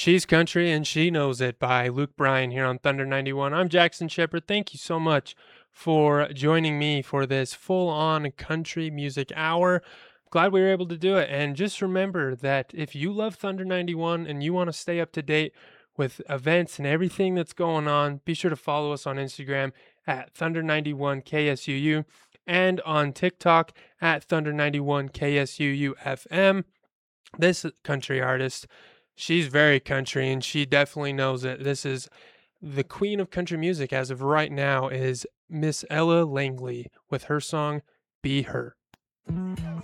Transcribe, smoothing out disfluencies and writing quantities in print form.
She's Country and She Knows It by Luke Bryan here on Thunder 91. I'm Jackson Shepard. Thank you so much for joining me for this full on country music hour. Glad we were able to do it. And just remember that if you love Thunder 91 and you want to stay up to date with events and everything that's going on, be sure to follow us on Instagram at Thunder91KSUU and on TikTok at Thunder91KSUUFM. This country artist, she's very country and she definitely knows it. This is the queen of country music as of right now is Miss Ella Langley with her song Be Her.